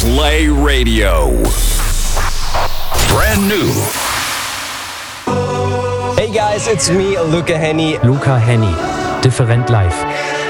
Play Radio. Brand new. Hey guys, it's me, Luca Hänni. Luca Hänni, Different Life.